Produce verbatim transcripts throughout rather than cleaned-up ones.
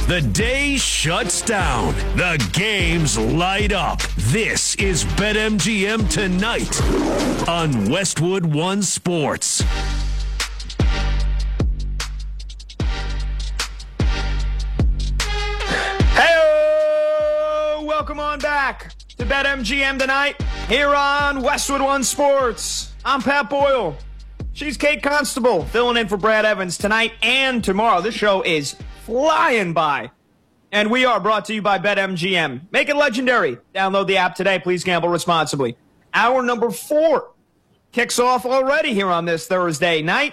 The day shuts down. The games light up. This is BetMGM Tonight on Westwood One Sports. Hey, welcome on back to BetMGM Tonight here on Westwood One Sports. I'm Pat Boyle. She's Kate Constable, filling in for Brad Evans tonight and tomorrow. This show is flying by. And we are brought to you by BetMGM. Make it legendary. Download the app today. Please gamble responsibly. Hour number four kicks off already here on this Thursday night.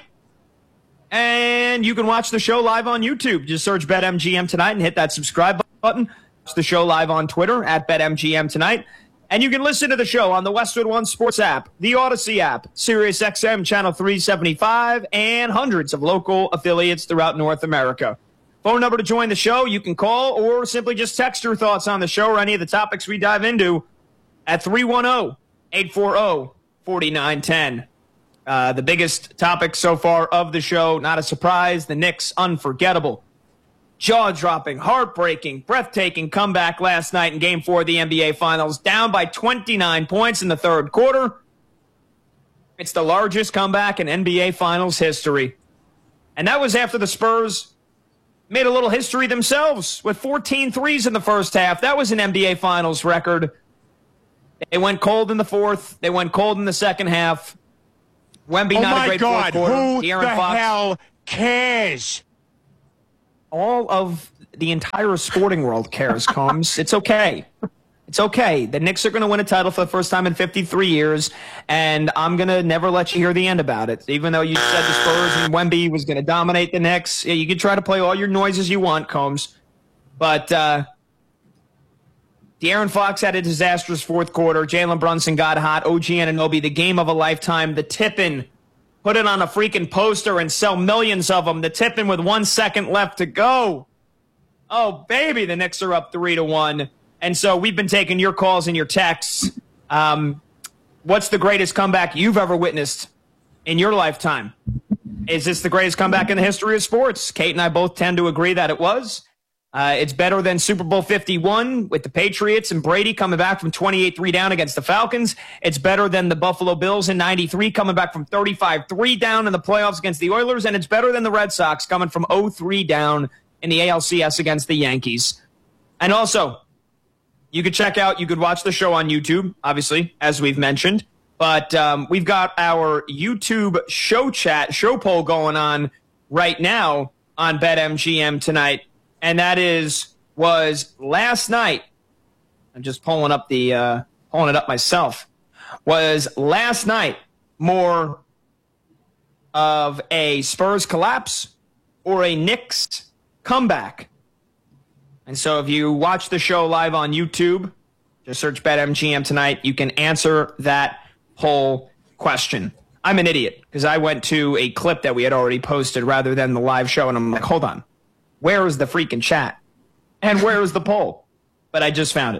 And you can watch the show live on YouTube. Just search BetMGM Tonight and hit that subscribe button. Watch the show live on Twitter at BetMGM Tonight. And you can listen to the show on the Westwood One Sports app, the Odyssey app, Sirius X M Channel three seventy-five, and hundreds of local affiliates throughout North America. Phone number to join the show, you can call or simply just text your thoughts on the show or any of the topics we dive into at three one zero, eight four zero, four nine one zero. Uh, the biggest topic so far of the show, not a surprise, the Knicks' unforgettable, jaw-dropping, heartbreaking, breathtaking comeback last night in Game four of the N B A Finals, down by twenty-nine points in the third quarter. It's the largest comeback in N B A Finals history. And that was after the Spurs made a little history themselves with fourteen threes in the first half. That was an N B A Finals record. They went cold in the fourth. They went cold in the second half. Wemby, oh not my a great God, fourth quarter. who De'Aaron the Fox, hell cares? all of the entire sporting world cares, Combs. It's okay. It's okay. The Knicks are going to win a title for the first time in fifty-three years, and I'm going to never let you hear the end about it. Even though you said the Spurs and Wemby was going to dominate the Knicks, yeah, you can try to play all your noises you want, Combs. But uh, De'Aaron Fox had a disastrous fourth quarter. Jalen Brunson got hot. O G Anunoby, the game of a lifetime. The tip-in, put it on a freaking poster and sell millions of them. The tip-in with one second left to go. Oh, baby, the Knicks are up three to one. And so we've been taking your calls and your texts. Um, what's the greatest comeback you've ever witnessed in your lifetime? Is this the greatest comeback in the history of sports? Kate and I both tend to agree that it was. Uh, it's better than Super Bowl fifty-one with the Patriots and Brady coming back from twenty-eight three down against the Falcons. It's better than the Buffalo Bills in ninety-three coming back from thirty-five three down in the playoffs against the Oilers. And it's better than the Red Sox coming from oh three down in the A L C S against the Yankees. And also, you could check out, you could watch the show on YouTube, obviously, as we've mentioned. But um, we've got our YouTube show chat, show poll going on right now on BetMGM Tonight. And that is, was last night, I'm just pulling up the, uh, pulling it up myself, was last night more of a Spurs collapse or a Knicks comeback? And so if you watch the show live on YouTube, just search BetMGM Tonight, you can answer that whole question. I'm an idiot because I went to a clip that we had already posted rather than the live show, and I'm like, hold on. Where is the freaking chat? And where is the poll? But I just found it.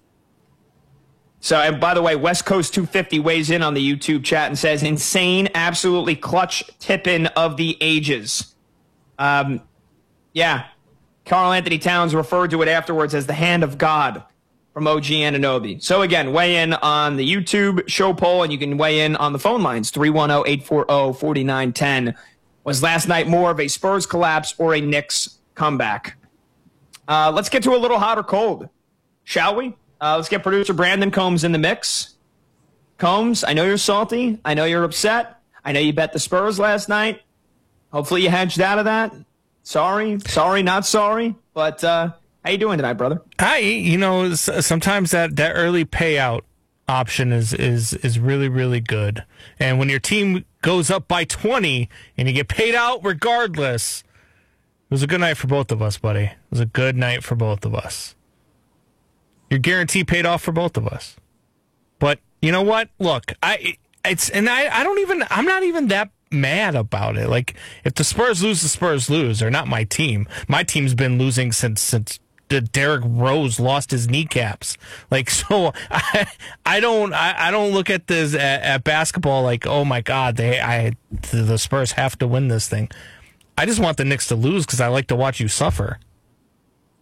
So, and by the way, West Coast two fifty weighs in on the YouTube chat and says, insane, absolutely clutch tip-in of the ages. Um, yeah. Karl Anthony Towns referred to it afterwards as the hand of God from O G Anunoby. So again, weigh in on the YouTube show poll, and you can weigh in on the phone lines, three one zero, eight four zero, four nine one zero. Was last night more of a Spurs collapse or a Knicks comeback? Uh, let's get to a little hot or cold, shall we? Uh, let's get producer Brandon Combs in the mix. Combs, I know you're salty. I know you're upset. I know you bet the Spurs last night. Hopefully you hedged out of that. Sorry, sorry, not sorry. But uh, how you doing tonight, brother? I, you know, sometimes that, that early payout option is, is, is really, really good. And when your team goes up by twenty and you get paid out regardless, it was a good night for both of us, buddy. It was a good night for both of us. Your guarantee paid off for both of us. But you know what? Look, I it's and I, I don't even I'm not even that mad about it. Like, if the Spurs lose, the Spurs lose. They're not my team. My team's been losing since since Derrick Rose lost his kneecaps. Like, so I I don't I, I don't look at this at, at basketball like, oh my God, they I the Spurs have to win this thing. I just want the Knicks to lose because I like to watch you suffer.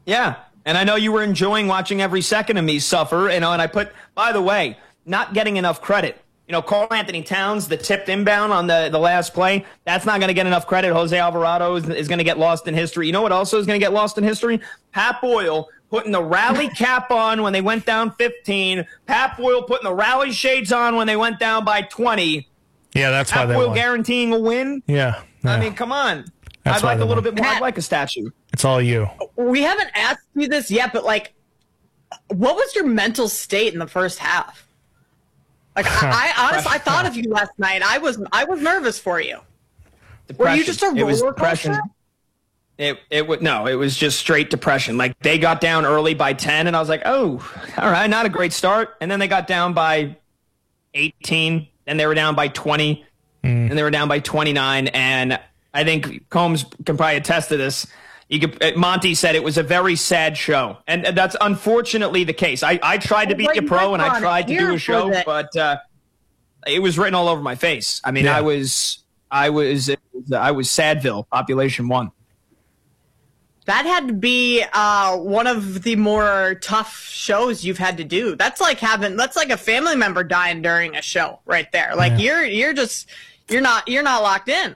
Yeah. And I know you were enjoying watching every second of me suffer. You know, and I put, by the way, not getting enough credit. You know, Karl Anthony Towns, the tipped inbound on the, the last play, that's not going to get enough credit. Jose Alvarado is, is going to get lost in history. You know what also is going to get lost in history? Pat Boyle putting the rally cap on when they went down fifteen. Pat Boyle putting the rally shades on when they went down by twenty. Yeah, that's Pat why they Boyle won. guaranteeing a win. Yeah, yeah. I mean, come on. That's I'd like a little won. bit more. I'd like a statue. It's all you. We haven't asked you this yet, but like, what was your mental state in the first half? Like, I, I honestly, I thought of you last night. I was, I was nervous for you. Depression. Were you just a It was roller depression. coaster? It it would no, it was just straight depression. Like they got down early by ten, and I was like, oh, all right, not a great start. And then they got down by eighteen, and they were down by twenty, mm. and they were down by twenty-nine. And I think Combs can probably attest to this. You could, Monty said it was a very sad show, and that's unfortunately the case. I, I tried to be a pro, and I tried to do a show, but uh, it was written all over my face. I mean, yeah. I was I was I was Sadville, population one. That had to be uh, one of the more tough shows you've had to do. That's like having that's like a family member dying during a show right there. Like yeah. you're you're just you're not you're not locked in.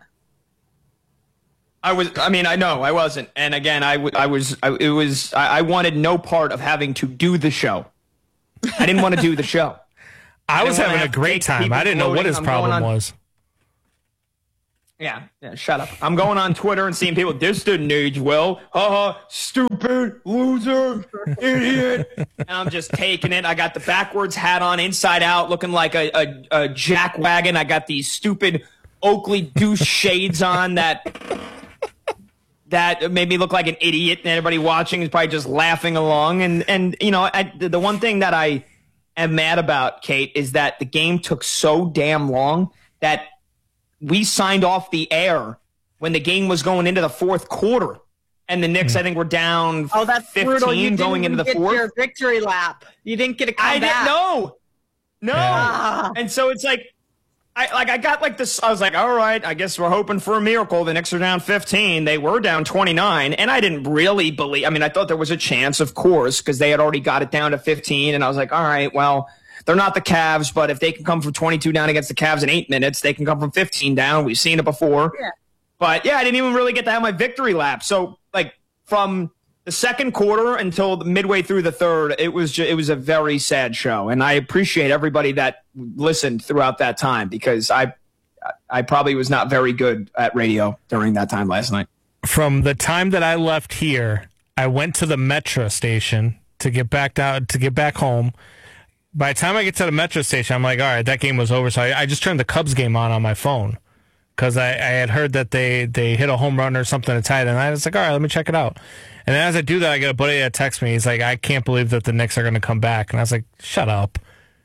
I was, I mean, I know I wasn't. And again, I, w- I was, I, it was, I, I wanted no part of having to do the show. I didn't want to do the show. I, I was having a great time. I didn't know what his I'm problem on, was. Yeah, yeah, shut up. I'm going on Twitter and seeing people, this didn't age well. Haha, stupid, loser, idiot. And I'm just taking it. I got the backwards hat on, inside out, looking like a, a, a jack wagon. I got these stupid Oakley douche shades on that... That made me look like an idiot, and everybody watching is probably just laughing along. And, and you know, I, the one thing that I am mad about, Kate, is that the game took so damn long that we signed off the air when the game was going into the fourth quarter. And the Knicks, mm. I think, were down oh, that's fifteen you going into the get fourth. Your victory lap. You didn't get a comeback. I didn't know. No. Yeah. And so it's like, I like I got like this. I was like, all right, I guess we're hoping for a miracle. The Knicks are down fifteen. They were down twenty-nine, and I didn't really believe. I mean, I thought there was a chance, of course, because they had already got it down to fifteen. And I was like, all right, well, they're not the Cavs, but if they can come from twenty-two down against the Cavs in eight minutes, they can come from fifteen down. We've seen it before. Yeah. But yeah, I didn't even really get to have my victory lap. So like from the second quarter until midway through the third, it was ju- it was a very sad show, and I appreciate everybody that listened throughout that time because I I probably was not very good at radio during that time last night. From the time that I left here, I went to the Metro station to get back down to get back home. By the time I get to the Metro station, I'm like, all right, that game was over. So I, I just turned the Cubs game on on my phone because I, I had heard that they they hit a home run or something to tie it, and I was like, all right, let me check it out. And then as I do that, I get a buddy that texts me. He's like, I can't believe that the Knicks are going to come back. And I was like, shut up.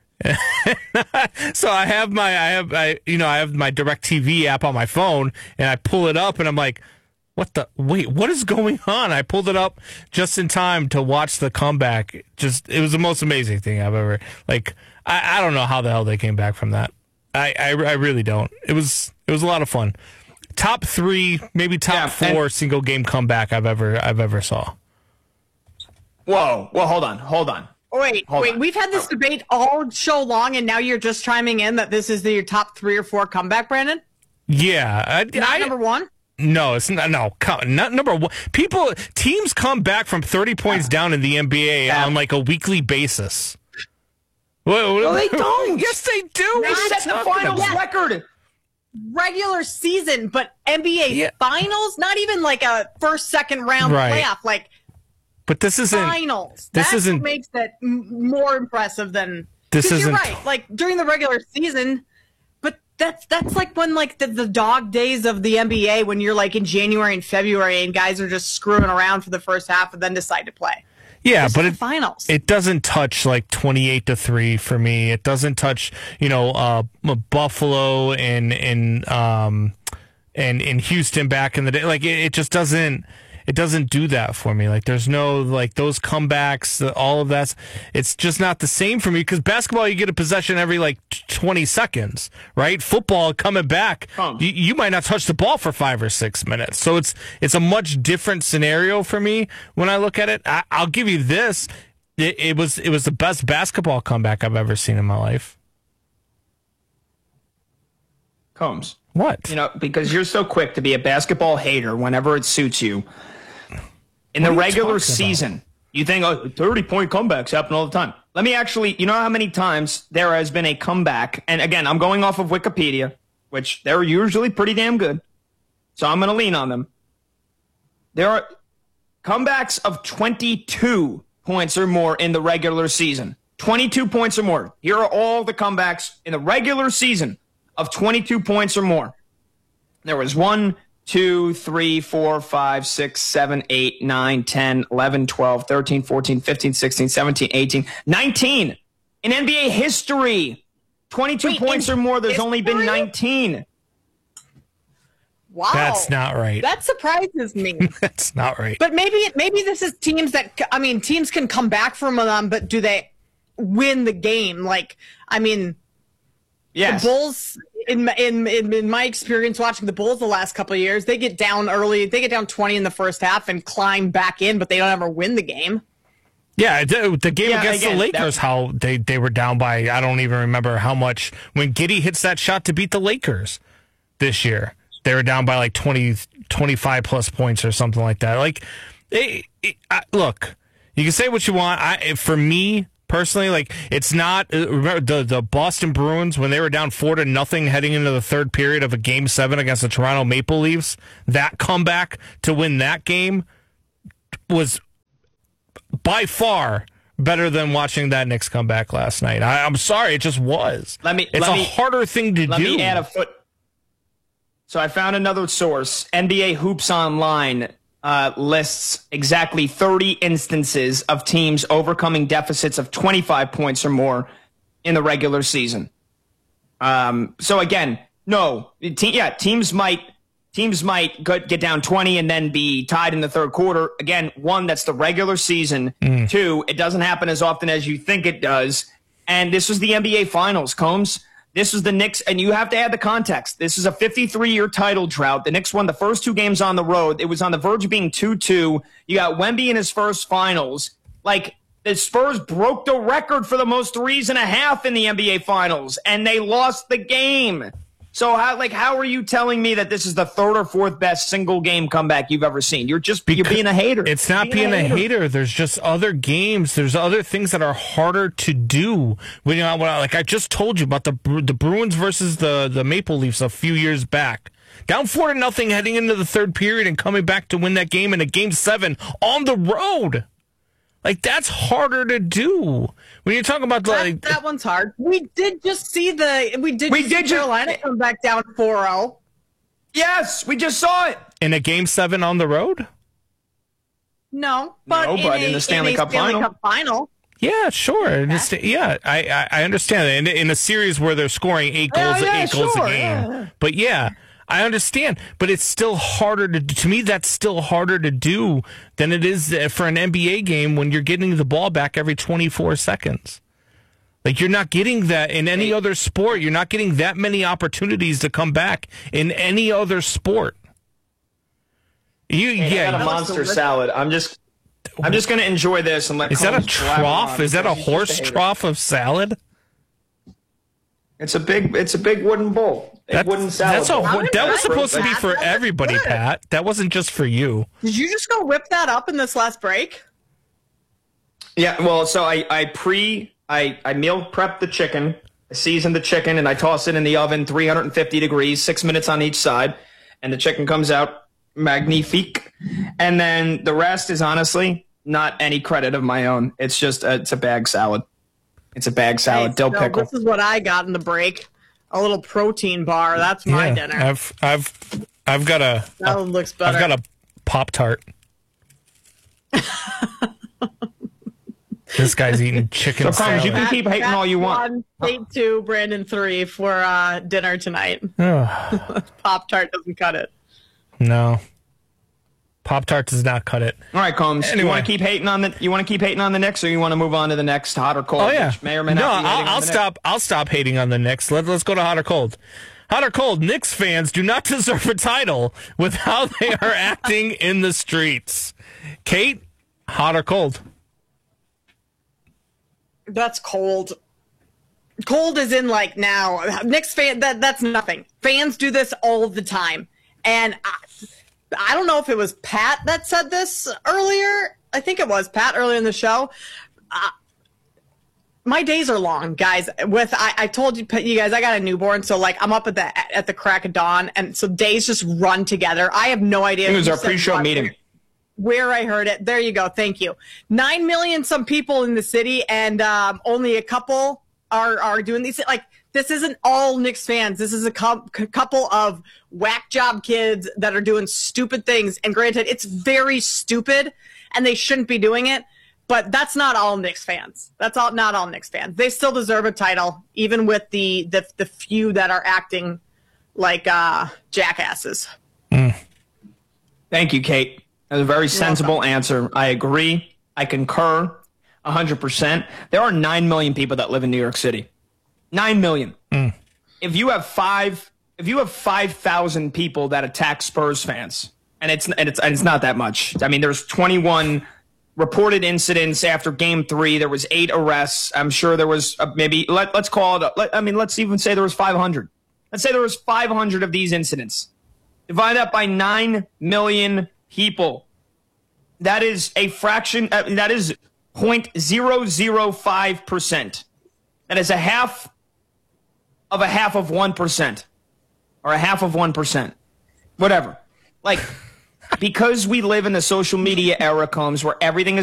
So I have my, I have, I, you know, I have my DirecTV app on my phone, and I pull it up, and I'm like, what the, wait, what is going on? I pulled it up just in time to watch the comeback. Just, it was the most amazing thing I've ever, like, I, I don't know how the hell they came back from that. I, I, I really don't. It was, it was a lot of fun. Top three, maybe top yeah, four single game comeback I've ever I've ever saw. Whoa, well, hold on, hold on. Wait, hold wait, on. We've had this debate all show long, and now you're just chiming in that this is the, your top three or four comeback, Brandon? Yeah, I, not I, number one. No, it's not. No, not number one. People, teams come back from thirty points down in the N B A yeah. on like a weekly basis. Well, well they don't. Yes, they do. They set the finals yes. record. Regular season, but N B A yeah. finals, not even like a first, second round right. playoff, like. But this isn't finals. This That's isn't what makes it m- more impressive than. This isn't you're right. Like during the regular season, but that's that's like when like the, the dog days of the N B A when you're like in January and February and guys are just screwing around for the first half and then decide to play. Yeah, Just but the it, finals. it doesn't touch like twenty-eight to three for me. It doesn't touch, you know, uh, Buffalo and and um and in Houston back in the day. Like it, it just doesn't. it doesn't do that for me. Like there's no like those comebacks, the, all of that. It's just not the same for me because basketball you get a possession every like twenty seconds, right? Football coming back, Oh. you, you might not touch the ball for five or six minutes. So it's it's a much different scenario for me when I look at it. I, I'll give you this: it, it was it was the best basketball comeback I've ever seen in my life. Combs. What? You know, because you're so quick to be a basketball hater whenever it suits you. In What the are you regular talking season, you think, oh, thirty-point comebacks happen all the time. Let me actually, you know how many times there has been a comeback? And again, I'm going off of Wikipedia, which they're usually pretty damn good. So I'm going to lean on them. There are comebacks of twenty-two points or more in the regular season. twenty-two points or more. Here are all the comebacks in the regular season of twenty-two points or more. There was one, two, three, four, five, six, seven, eight, nine, ten, eleven, twelve, thirteen, fourteen, fifteen, sixteen, seventeen, eighteen, nineteen. In N B A history, twenty-two Wait, points in or more, there's only been history? nineteen. Wow. That's not right. That surprises me. That's not right. But maybe maybe this is teams that I mean teams can come back from them, but do they win the game? Like I mean, Yes. the Bulls in, in in in my experience watching the Bulls the last couple of years, they get down early, they get down twenty in the first half and climb back in, but they don't ever win the game. Yeah, the, the game Yeah, against again, the Lakers, that- how they, they were down by, I don't even remember how much. When Giddey hits that shot to beat the Lakers this year, they were down by like twenty, twenty-five plus points or something like that. Like, it, it, I, look, you can say what you want. I, for me, personally, like, it's not, uh, remember the, the Boston Bruins, when they were down four to nothing heading into the third period of a game seven against the Toronto Maple Leafs, that comeback to win that game was by far better than watching that Knicks comeback last night. I, I'm sorry, it just was. Let me- It's let a me- harder thing to Let do. me add a foot. So I found another source. N B A Hoops Online uh, lists exactly thirty instances of teams overcoming deficits of twenty-five points or more in the regular season. Um, so again, no, te- yeah, teams might teams might get get down twenty and then be tied in the third quarter. Again, one, that's the regular season. Mm. Two, it doesn't happen as often as you think it does. And this was the N B A Finals, Combs. This was the Knicks, and you have to add the context. This is a fifty-three-year title drought. The Knicks won the first two games on the road. It was on the verge of being two two. You got Wemby in his first finals. Like, the Spurs broke the record for the most threes and a half in the N B A Finals, and they lost the game. So, how like how are you telling me that this is the third or fourth best single game comeback you've ever seen? You're just you're being a hater. It's not being, a, hater. There's just other games. There's other things that are harder to do. When you know, when I, like I just told you about the Bru- the Bruins versus the the Maple Leafs a few years back. Down four to nothing heading into the third period and coming back to win that game in a game seven on the road. Like, that's harder to do. When you're talking about like That, that one's hard. We did just see the we did We just did see ju- Carolina come back down four oh. Yes, we just saw it. in a game seven on the road. No, but, No, in, but a, in the Stanley in a Cup Stanley final. Cup final. Yeah, sure. And it's- yeah, I, I I understand that. In, in a series where they're scoring eight Yeah, goals, yeah, eight goals sure, a game. yeah. But yeah, I understand. But it's still harder to to me. That's still harder to do than it is for an N B A game when you're getting the ball back every twenty-four seconds. Like, you're not getting that in any other sport. You're not getting that many opportunities to come back in any other sport. You I yeah. got a monster salad. I'm just I'm just gonna enjoy this and let. Is that a Combs blabber trough? on Is that a because he's just horse hater. trough of salad? It's a big. It's a big wooden bowl. Big That's, wooden salad. that's a, bowl. I'm that was impressed supposed to with be that. for That was everybody, good. Pat. That wasn't just for you. Did you just go whip that up in this last break? Yeah. Well, so I I pre I I meal prep the chicken, I season the chicken, and I toss it in the oven, three hundred fifty degrees, six minutes on each side, and the chicken comes out magnifique. And then the rest is honestly not any credit of my own. It's just a, it's a bag salad. It's a bag salad, Hey, dill no, pickle. This is what I got in the break. A little protein bar. That's my dinner. I've I've I've got a that one looks better. I've got a Pop Tart. This guy's eating chicken So, Combs, you salad. can keep hating all you want. One, Tate two, Brandon three for uh, dinner tonight. Ugh, Pop Tart doesn't cut it. no. Pop Tart does not cut it. All right, Combs. Anyway. You want to keep hating on the you want to keep hating on the Knicks, or you want to move on to the next hot or cold? Oh yeah, Which may or may no, not be I'll, hating on I'll the stop. Knicks. I'll stop hating on the Knicks. Let, let's go to hot or cold. Hot or cold. Knicks fans do not deserve a title with how they are acting in the streets. Kate, hot or cold? That's cold. Cold is in like now. Knicks fan, that that's nothing. Fans do this all the time. And I, I don't know if it was Pat that said this earlier. I think it was Pat earlier in the show. Uh, my days are long, guys. With I, I told you, you guys, I got a newborn, so like I'm up at the at the crack of dawn, and so days just run together. I have no idea. It was who our said pre-show what, meeting. Where I heard it. There you go. Thank you. Nine million some people in the city, and um, only a couple are are doing these. Like, this isn't all Knicks fans. This is a co- couple of whack job kids that are doing stupid things. And granted, it's very stupid, and they shouldn't be doing it. But that's not all Knicks fans. That's all not all Knicks fans. They still deserve a title, even with the the, the few that are acting like uh, jackasses. Mm. Thank you, Kate. That was a very sensible welcome. answer. I agree. I concur one hundred percent. There are nine million people that live in New York City. nine million. Mm. If you have five if you have five thousand people that attack Spurs fans, and it's and it's and it's not that much. I mean, there's twenty-one reported incidents after game three. There was eight arrests. I'm sure there was uh, maybe let, let's call it let, I mean, let's even say there was five hundred. Let's say there was five hundred of these incidents. Divide that by nine million people. That is a fraction. Uh, that is zero point zero zero five percent. That is a half of a half of one percent. Or a half of one percent. Whatever. Like, because we live in the social media era, Combs, where everything is